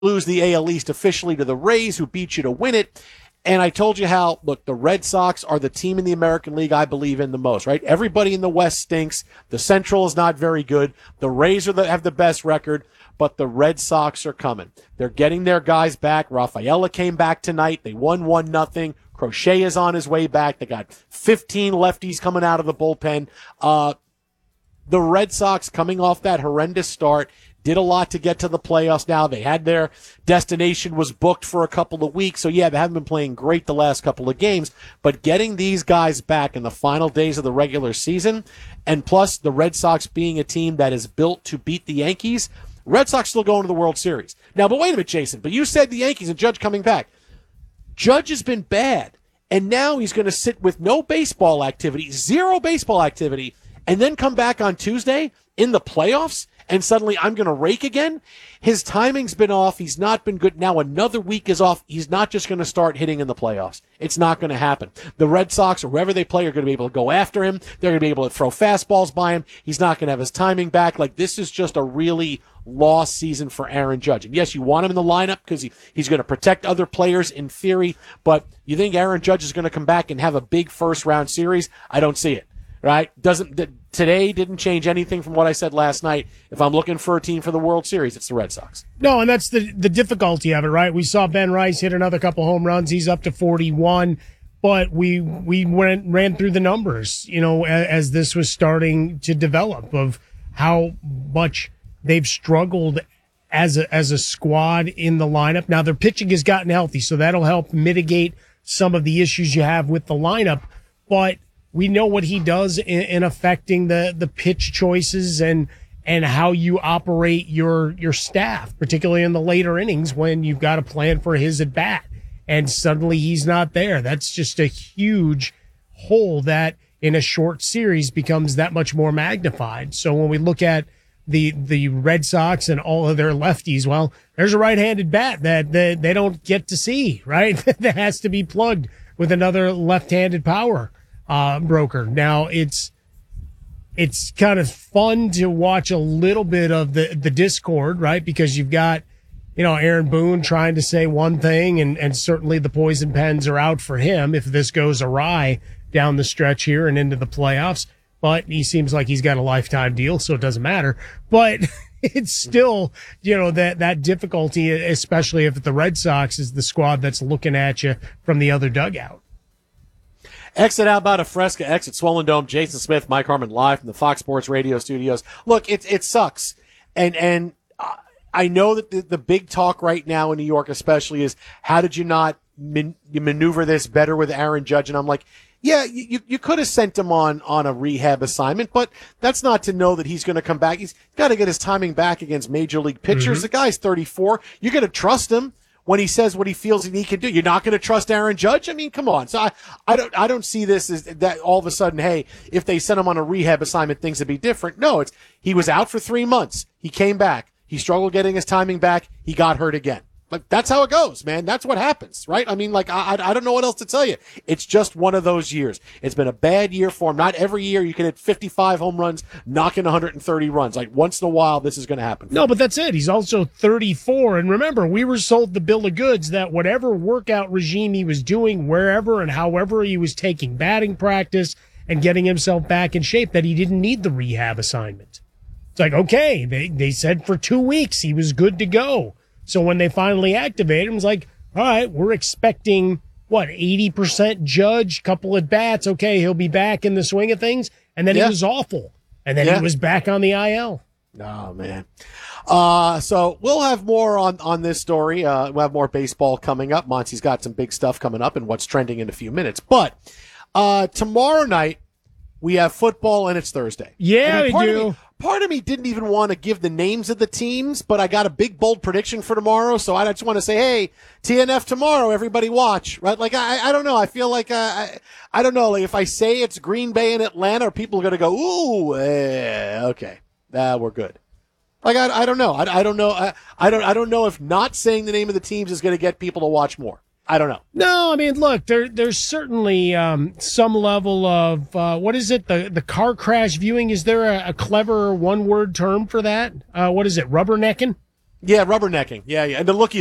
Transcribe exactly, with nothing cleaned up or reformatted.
lose the A L East officially to the Rays, who beat you to win it. And I told you how, look, the Red Sox are the team in the American League I believe in the most, right? Everybody in the West stinks. The Central is not very good. The Rays are the, have the best record, but the Red Sox are coming. They're getting their guys back. Rafaela came back tonight. They won one nothing. Crochet is on his way back. They got fifteen lefties coming out of the bullpen. Uh, the Red Sox coming off that horrendous start did a lot to get to the playoffs now. They had their destination was booked for a couple of weeks. So, yeah, they haven't been playing great the last couple of games. But getting these guys back in the final days of the regular season, and plus the Red Sox being a team that is built to beat the Yankees, Red Sox still going to the World Series. Now, but wait a minute, Jason. But you said the Yankees and Judge coming back. Judge has been bad. And now he's going to sit with no baseball activity, zero baseball activity, and then come back on Tuesday in the playoffs, and suddenly I'm going to rake again? His timing's been off. He's not been good. Now another week is off. He's not just going to start hitting in the playoffs. It's not going to happen. The Red Sox or whoever they play are going to be able to go after him. They're going to be able to throw fastballs by him. He's not going to have his timing back. Like, this is just a really lost season for Aaron Judge. And yes, you want him in the lineup because he, he's going to protect other players in theory, but you think Aaron Judge is going to come back and have a big first round series? I don't see it. Right? Doesn't th- today didn't change anything from what I said last night. If I'm looking for a team for the World Series, it's the Red Sox. No, and that's the the difficulty of it, right? We saw Ben Rice hit another couple home runs. He's up to forty-one, but we we went ran through the numbers, you know, as, as this was starting to develop of how much they've struggled as a as a squad in the lineup. Now their pitching has gotten healthy, so that'll help mitigate some of the issues you have with the lineup, but we know what he does in, in affecting the, the pitch choices and, and how you operate your, your staff, particularly in the later innings when you've got to plan for his at bat and suddenly he's not there. That's just a huge hole that in a short series becomes that much more magnified. So when we look at the, the Red Sox and all of their lefties, well, there's a right-handed bat that, that they don't get to see, right? That has to be plugged with another left-handed power Uh, broker. Now it's, it's kind of fun to watch a little bit of the, the discord, right? Because you've got, you know, Aaron Boone trying to say one thing and, and certainly the poison pens are out for him if this goes awry down the stretch here and into the playoffs. But he seems like he's got a lifetime deal, so it doesn't matter. But it's still, you know, that, that difficulty, especially if the Red Sox is the squad that's looking at you from the other dugout. Exit out about a Fresca, exit Swollen Dome, Jason Smith, Mike Harmon live from the Fox Sports Radio studios. Look, it, it sucks. And, and I know that the, the big talk right now in New York especially is how did you not man, you maneuver this better with Aaron Judge? And I'm like, yeah, you, you could have sent him on, on a rehab assignment, but that's not to know that he's going to come back. He's got to get his timing back against major league pitchers. Mm-hmm. The guy's thirty-four. You're going to trust him when he says what he feels he can do. You're not going to trust Aaron Judge? I mean, come on. So I, I don't, I don't see this as that all of a sudden, hey, if they sent him on a rehab assignment, things would be different. No, it's, he was out for three months. He came back. He struggled getting his timing back. He got hurt again. Like, that's how it goes, man. That's what happens, right? I mean, like, I, I don't know what else to tell you. It's just one of those years. It's been a bad year for him. Not every year you can hit fifty-five home runs, knocking one hundred thirty runs. Like, once in a while, this is going to happen. No, but that's it. He's also thirty-four. And remember, we were sold the bill of goods that whatever workout regime he was doing, wherever and however he was taking batting practice and getting himself back in shape, that he didn't need the rehab assignment. It's like, okay, they, they said for two weeks he was good to go. So when they finally activated him, it's like, all right, we're expecting, what, eighty percent Judge, couple at bats. Okay, he'll be back in the swing of things. And then yeah. he was awful. And then yeah. he was back on the I L. Oh, man. Uh, so we'll have more on, on this story. Uh, we'll have more baseball coming up. Monty's got some big stuff coming up and what's trending in a few minutes. But uh, tomorrow night, we have football and it's Thursday. Yeah, we do. Of me, part of me didn't even want to give the names of the teams, but I got a big, bold prediction for tomorrow. So I just want to say, hey, T N F tomorrow, everybody watch, right? Like, I, I don't know. I feel like, uh, I, I don't know. Like, if I say it's Green Bay and Atlanta, are people going to go, ooh, eh, okay, uh, we're good. Like, I, I don't know. I, I don't know. I, I don't, I don't know if not saying the name of the teams is going to get people to watch more. I don't know. No, I mean, look, there, there's certainly um, some level of, uh, what is it, the, the car crash viewing? Is there a, a clever one-word term for that? Uh, what is it, rubbernecking? Yeah, rubbernecking. Yeah, yeah. And the look